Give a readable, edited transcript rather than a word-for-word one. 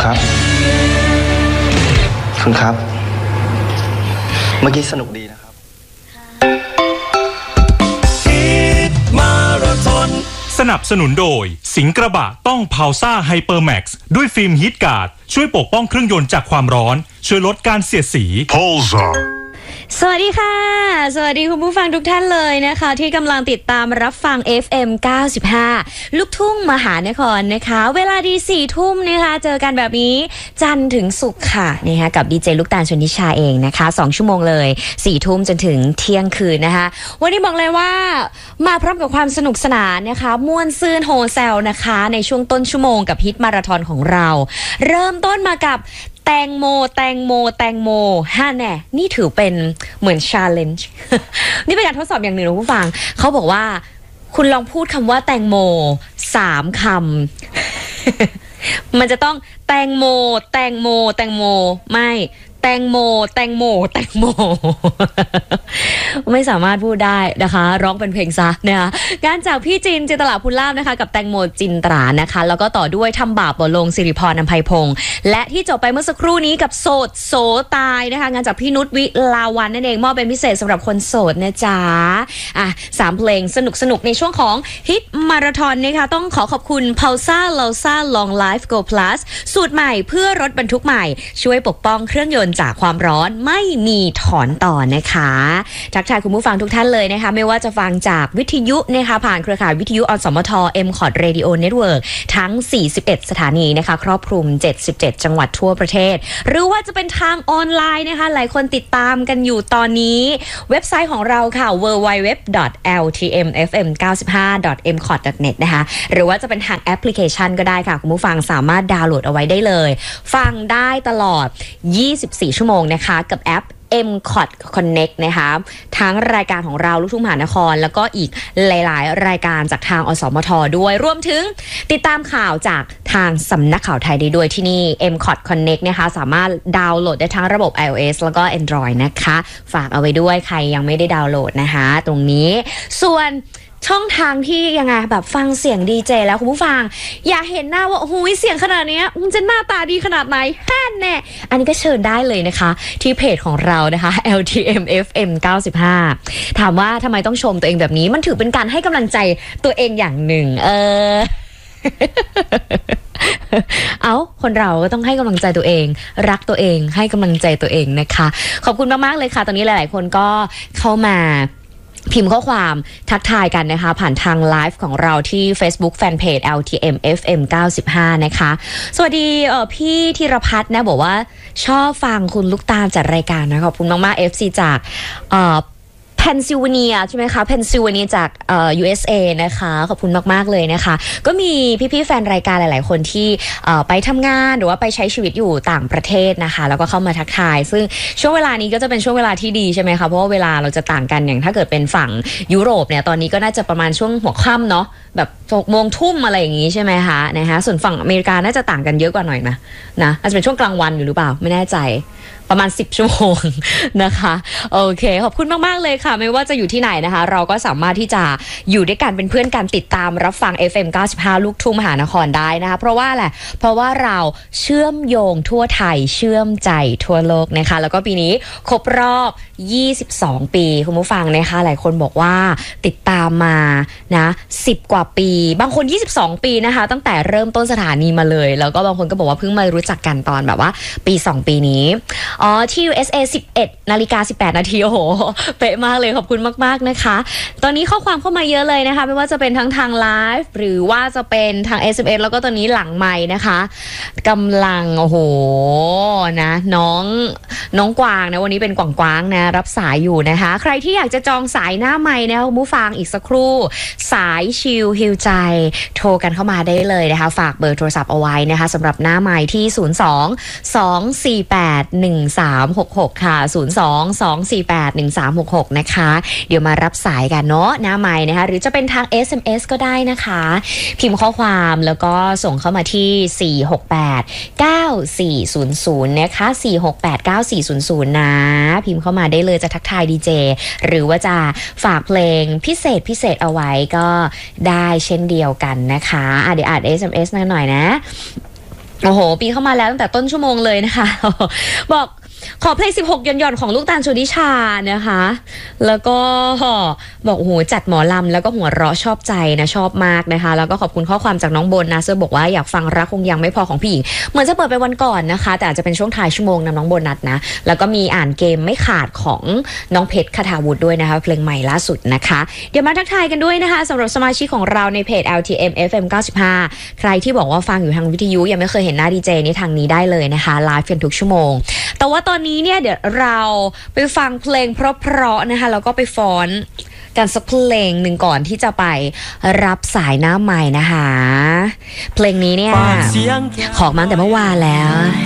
ครับคุณครับเมื่อกี้สนุกดีนะครับสนับสนุนโดยสิงห์กระบะต้องพาวซ่าไฮเปอร์แม็กซ์ด้วยฟิล์มฮีทการ์ดช่วยปกป้องเครื่องยนต์จากความร้อนช่วยลดการเสียดสี Pulsar สวัสดีค่ะสวัสดีคุณผู้ฟังทุกท่านเลยนะคะที่กำลังติดตามรับฟัง FM 95 ลูกทุ่งมหานครนะคะเวลาดี 4 ทุ่มนะคะเจอกันแบบนี้จันทร์ถึงศุกร์ค่ะนะคะกับดีเจลูกตาลชนิชาเองนะคะ2ชั่วโมงเลย 4 ทุ่มจนถึงเที่ยงคืนนะคะวันนี้บอกเลยว่ามาพร้อมกับความสนุกสนานนะคะม่วนซื่นโฮเซลนะคะในช่วงต้นชั่วโมงกับฮิตมาราธอนของเราเริ่มต้นมากับแตงโมฮะแน่นี่ถือเป็นเหมือน challenge นี่เป็นการทดสอบอย่างหนึ่งนะผู้ฟังเขาบอกว่าคุณลองพูดคำว่าแตงโม3 คำ มันจะต้องแตงโมไม่แตงโมไม่สามารถพูดได้นะคะร้องเป็นเพลงซะนะคะการจากพี่จินจินตลาภูลาภนะคะกับแตงโมจินตรานะคะแล้วก็ต่อด้วยทำบาปบ่ลงสิริพรอำไพพงษ์และที่จบไปเมื่อสักครู่นี้กับโสดโสตายนะคะงานจากพี่นุชวิลาวันนั่นเองมอบเป็นพิเศษสำหรับคนโสดนะจ๊ะ3 เพลงสนุกในช่วงของฮิตมาราธอนนะคะต้องขอบคุณ Pulsar Lausa Long Life Go Plus สูตรใหม่เพื่อรถบรรทุกใหม่ช่วยปกป้องเครื่องยนต์จากความร้อนไม่มีถอนต่อนะคะทักทายคุณผู้ฟังทุกท่านเลยนะคะไม่ว่าจะฟังจากวิทยุนะคะผ่านเครือข่ายวิทยุอสมท MCOT Radio Network ทั้ง41สถานีนะคะครอบคลุม77จังหวัดทั่วประเทศหรือว่าจะเป็นทางออนไลน์นะคะหลายคนติดตามกันอยู่ตอนนี้เว็บไซต์ของเราค่ะ www.ltmfm95.mcot.net นะคะหรือว่าจะเป็นทางแอปพลิเคชันก็ได้ค่ะคุณผู้ฟังสามารถดาวน์โหลดเอาไว้ได้เลยฟังได้ตลอด24 ชั่วโมงนะคะกับแอป MCOT Connect นะคะทั้งรายการของเราลูกทุ่งมหานครแล้วก็อีกหลายๆรายการจากทางอสมทด้วยรวมถึงติดตามข่าวจากทางสำนักข่าวไทยได้ด้วยที่นี่ MCOT Connect นะคะสามารถดาวน์โหลดได้ทั้งระบบ iOS แล้วก็ Android นะคะฝากเอาไว้ด้วยใครยังไม่ได้ดาวน์โหลดนะคะตรงนี้ส่วนช่องทางที่ยังไงแบบฟังเสียงดีเจแล้วคุณผู้ฟังอยากเห็นหน้าว่าโอ้โหเสียงขนาดนี้มันจะหน้าตาดีขนาดไหนแฮ่แน่อันนี้ก็เชิญได้เลยนะคะที่เพจของเรานะคะ LTM FM 95ถามว่าทำไมต้องชมตัวเองแบบนี้มันถือเป็นการให้กำลังใจตัวเองอย่างหนึ่งเอาคนเราก็ต้องให้กำลังใจตัวเองรักตัวเองให้กำลังใจตัวเองนะคะขอบคุณมากๆเลยค่ะตอนนี้หลายๆคนก็เข้ามาพิมพ์ข้อความทักทายกันนะคะผ่านทางไลฟ์ของเราที่ Facebook Fanpage LTM FM 95นะคะสวัสดีพี่ธีรพัฒน์นะบอกว่าชอบฟังคุณลูกตาลจัดรายการนะขอบคุณมากๆ FC จากเพนซิลเวเนียใช่ไหมคะเพนซิลเวเนียจากUSA นะคะขอบคุณมากๆเลยนะคะก็มีพี่ๆแฟนรายการหลายๆคนที่ไปทำงานหรือว่าไปใช้ชีวิตอยู่ต่างประเทศนะคะแล้วก็เข้ามาทักทายซึ่งช่วงเวลานี้ก็จะเป็นช่วงเวลาที่ดีใช่ไหมคะเพราะว่าเวลาเราจะต่างกันอย่างถ้าเกิดเป็นฝั่งยุโรปเนี่ยตอนนี้ก็น่าจะประมาณช่วงหัวค่ำเนาะแบบ6 โมงทุ่มอะไรอย่างงี้ใช่ไหมคะนะคะส่วนฝั่งอเมริกาน่าจะต่างกันเยอะกว่าหน่อยนะอาจจะเป็นช่วงกลางวันอยู่หรือเปล่าไม่แน่ใจประมาณ10 ชั่วโมงนะคะโอเคขอบคุณมากๆเลยค่ะไม่ว่าจะอยู่ที่ไหนนะคะเราก็สามารถที่จะอยู่ด้วยกันเป็นเพื่อนกันติดตามรับฟัง FM 95ลูกทุ่งมหานครได้นะคะเพราะว่าแหละเพราะว่าเราเชื่อมโยงทั่วไทยเชื่อมใจทั่วโลกนะคะแล้วก็ปีนี้ครบรอบ22 ปีคุณผู้ฟังนะคะหลายคนบอกว่าติดตามมานะ10 กว่าปีบางคน22 ปีนะคะตั้งแต่เริ่มต้นสถานีมาเลยแล้วก็บางคนก็บอกว่าเพิ่งมารู้จักกันตอนแบบว่าปี2 ปีนี้ที่ USA 11:18 นาทีโอ้โหเป๊ะมากเลยขอบคุณมากๆนะคะตอนนี้ข้อความเข้ามาเยอะเลยนะคะไม่ว่าจะเป็นทั้งทางไลฟ์หรือว่าจะเป็นทาง SMS แล้วก็ตอนนี้หลังไมค์นะคะกำลังโอ้โหนะน้องกวางนะวันนี้เป็นกวางนะรับสายอยู่นะคะใครที่อยากจะจองสายหน้าไมค์นะคุณผู้ฟังอีกสักครู่สายชิลฮิวใจโทรกันเข้ามาได้เลยนะคะฝากเบอร์โทรศัพท์เอาไว้นะคะสำหรับหน้าไมค์ที่02-248-1366ค่ะ02-248-1366นะคะเดี๋ยวมารับสายกันเนาะหน้าไมค์นะคะหรือจะเป็นทาง SMS ก็ได้นะคะพิมพ์ข้อความแล้วก็ส่งเข้ามาที่468-9400นะคะ468-9400นะพิมพ์เข้ามาได้เลยจะทักทายดีเจหรือว่าจะฝากเพลงพิเศษเอาไว้ก็ได้เช่นเดียวกันนะคะเดี๋ยวอ่าน SMS หน่อยนะโอ้โหปีเข้ามาแล้วตั้งแต่ต้นชั่วโมงเลยนะคะ บอกขอเพลง16หย่อนๆของลูกตาลชนิชานะคะแล้วก็บอกโอ้โหจัดหมอลำแล้วก็หัวเราะชอบใจนะชอบมากนะคะแล้วก็ขอบคุณข้อความจากน้องโบนนะเซอร์บอกว่าอยากฟังรักคงยังไม่พอของพี่หญิงเหมือนจะเปิดไปวันก่อนนะคะแต่อาจจะเป็นช่วงท้ายชั่วโมงนำน้องโบนัสนะแล้วก็มีอ่านเกมไม่ขาดของน้องเพชรคทาวุฒิด้วยนะคะเพลงใหม่ล่าสุดนะคะเดี๋ยวมาทักทายกันด้วยนะคะสำหรับสมาชิกของเราในเพจ LTM FM 95ใครที่บอกว่าฟังอยู่ทางวิทยุยังไม่เคยเห็นหน้าดีเจนี่ทางนี้ได้เลยนะคะไลฟ์กันทุกชั่วโมงแต่ว่าตอนนี้เนี่ยเดี๋ยวเราไปฟังเพลงเพราะๆนะคะแล้วก็ไปฟ้อนกันสักเพลงหนึ่งก่อนที่จะไปรับสายหน้าใหม่นะคะเพลงนี้เนี่ยขอมาตั้งแต่เมื่อวานแล้ว